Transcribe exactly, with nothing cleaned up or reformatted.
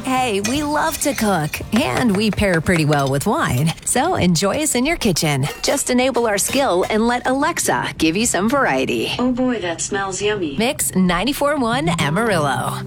Hey, we love to cook, and we pair pretty well with wine. So enjoy us in your kitchen. Just enable our skill and let Alexa give you some variety. Oh boy, that smells yummy. Mix ninety-four point one Amarillo.